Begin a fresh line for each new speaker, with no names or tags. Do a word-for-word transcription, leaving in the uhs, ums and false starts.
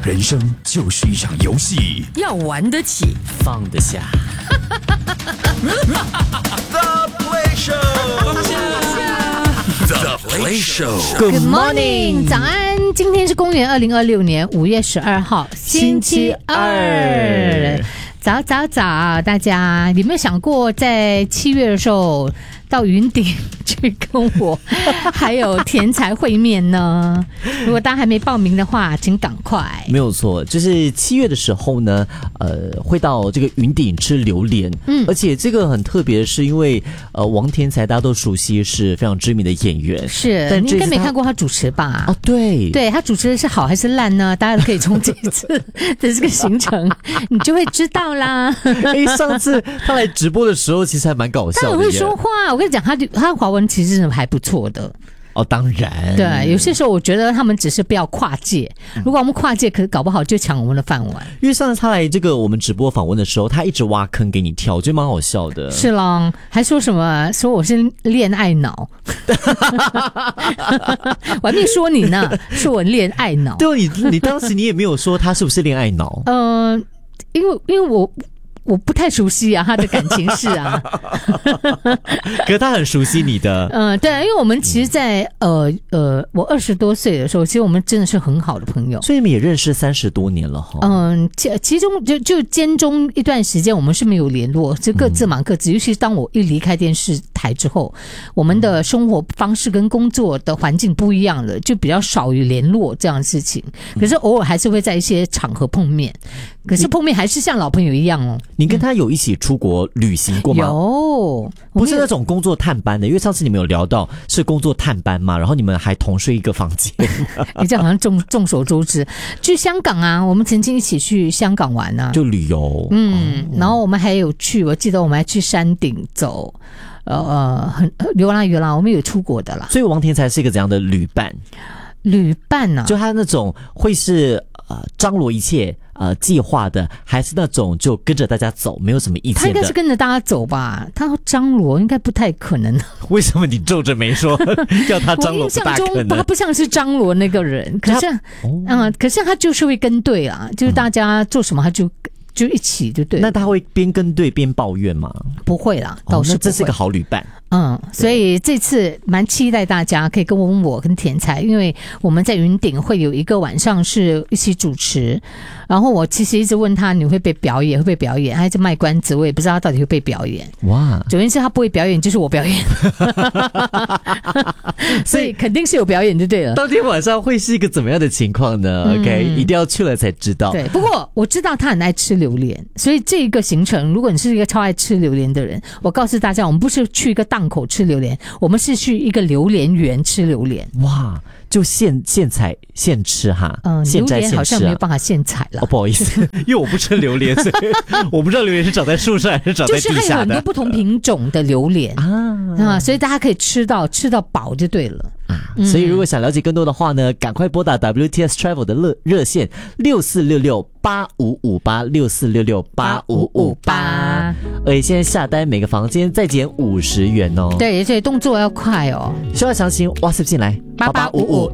人生就是一场游戏，
要玩得起，
放得下。
The Play Show， 放下。The Play Show。Good
morning， 早安！今天是公元二零二六年五月十二号，星期二。早早早，大家有没有想过在七月的时候到云顶去跟我还有田才会面呢？如果大家还没报名的话，请赶快。
没有错，就是七月的时候呢，呃，会到这个云顶吃榴莲。嗯，而且这个很特别的是，因为呃，王田才大家都熟悉，是非常知名的演员。
是，
但
你应该没看过他主持吧？
哦，对，
对他主持的是好还是烂呢？大家都可以从这次的这个行程，你就会知道啦。
哎，上次他来直播的时候，其实还蛮搞笑的。
他很会说话，我跟你讲，他他华文其实还不错的。
哦，当然，
对，有些时候我觉得他们只是不要跨界，如果我们跨界，可搞不好就抢我们的饭碗。
因为上次他来这个我们直播访问的时候，他一直挖坑给你跳，我觉得蛮好笑的。
是啦，还说什么说我是恋爱脑，我还没说你呢，说我恋爱脑。
对，你你当时你也没有说他是不是恋爱脑？
嗯、呃，因为因为我。我不太熟悉啊，他的感情事啊。
可是他很熟悉你的。
嗯，对，因为我们其实在，在呃呃，我二十多岁的时候，其实我们真的是很好的朋友，
所以你们也认识三十多年了哈。
嗯，其其中就就间中一段时间我们是没有联络，就各自忙各自。嗯、尤其是当我一离开电视台之后，我们的生活方式跟工作的环境不一样了，就比较少于联络这样的事情。可是偶尔还是会在一些场合碰面，可是碰面还是像老朋友一样哦。
你跟他有一起出国旅行过吗？
有，
不是那种工作探班的，因为上次你们有聊到是工作探班嘛，然后你们还同睡一个房间。
你这样好像众众所周知。去香港啊，我们曾经一起去香港玩啊，
就旅游。
嗯，哦、然后我们还有去，我记得我们还去山顶走，呃，很流浪流浪，我们有出国的啦。
所以王田才是一个怎样的旅伴？
旅伴啊，
就他那种会是呃张罗一切呃计划的，还是那种就跟着大家走，没有什么意见的？
他应该是跟着大家走吧，他张罗应该不太可能。
为什么你皱着眉说要他张罗？不大可能。我印象中
他不像是张罗那个人，可是嗯、呃，可是他就是会跟对啊，就是大家做什么他就。嗯就一起就对了。
那他会边跟对边抱怨吗？
不会啦，倒是不会。
哦、那这是个好旅伴。
嗯，所以这次蛮期待大家可以跟我们我跟田才，因为我们在云顶会有一个晚上是一起主持，然后我其实一直问他你会被表演会不会表演，他一直卖关子，我也不知道他到底会不会表演。哇，首先是他不会表演，就是我表演，所以肯定是有表演就对了。
当天晚上会是一个怎么样的情况呢、嗯、？OK， 一定要去了才知道。
对，不过我知道他很爱吃榴莲，所以这个行程，如果你是一个超爱吃榴莲的人，我告诉大家，我们不是去一个档口吃榴莲，我们是去一个榴莲园吃榴莲。
哇，就现现采现吃哈。
嗯，
现摘现吃、啊、
榴莲好像没有办法现采了。
哦，不好意思，因为我不吃榴莲，所以我不知道榴莲是长在树上还是长在地下的。
就是还有很多不同品种的榴莲啊、嗯，所以大家可以吃到吃到饱就对了。
啊，所以如果想了解更多的话呢，赶快拨打 W T S Travel 的热热线六四六六八五五八六四六六八五五八，而且现在下单每个房间再减五十元哦。
对，所以动作要快哦。
需要详情 WhatsApp 进来八八五五